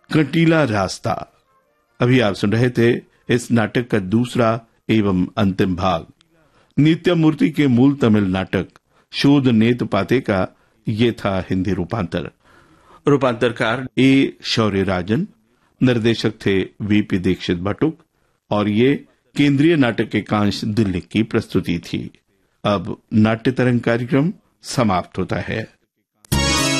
कंटीला रास्ता। अभी आप सुन रहे थे इस नाटक का दूसरा एवं अंतिम भाग। नित्यमूर्ति के मूल तमिल नाटक शोध नेत पाते का ये था हिंदी रूपांतर। रूपांतरकार ए शौर्यराजन, निर्देशक थे वीपी दीक्षित भट्टुक और ये केंद्रीय नाटक एकांश दिल्ली की प्रस्तुति थी। अब नाट्य तरंग कार्यक्रम समाप्त होता है।